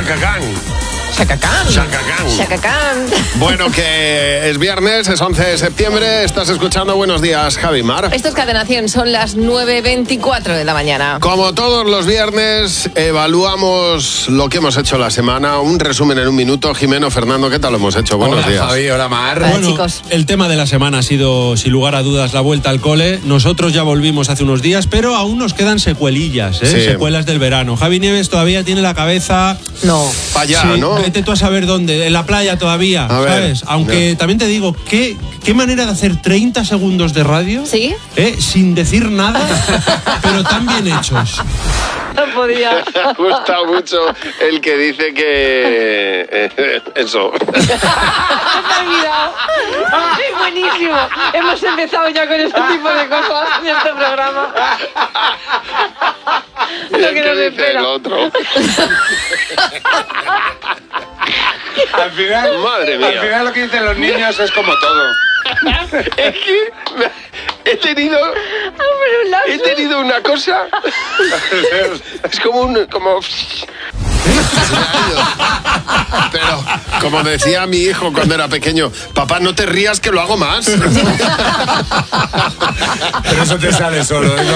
Chaka Khan. Chaka Khan. Chaka Khan. Chaka Khan. Bueno, que es viernes, es 11 de septiembre, estás escuchando Buenos Días, Javi Mar. Esto es Cadena 100, son las 9:24 de la mañana. Como todos los viernes, evaluamos lo que hemos hecho la semana, un resumen en un minuto. Jimeno, Fernando, ¿qué tal lo hemos hecho? Buenos días. Javi, hola Mar. Bueno, chicos. El tema de la semana ha sido, sin lugar a dudas, la vuelta al cole. Nosotros ya volvimos hace unos días, pero aún nos quedan secuelillas, Sí. secuelas del verano. Javi Nieves todavía tiene la cabeza... No. Para allá, Sí, ¿no? vete tú a saber dónde, en la playa todavía, A ver, ¿sabes? Aunque también te digo, ¿qué manera de hacer 30 segundos de radio? ¿Sí? Sin decir nada, pero tan bien hechos. No podía. Me ha gustado mucho el que dice que... eso. Me he olvidado. Es buenísimo. Hemos empezado ya con ese tipo de cosas en este programa. Y el Lo que que nos dice espera. el otro. Al final, Madre mía. al final lo que dicen los niños es como todo. Es que he tenido una cosa. Es como Pero, como decía mi hijo cuando era pequeño, papá, no te rías que lo hago más. Pero eso te sale solo, es lo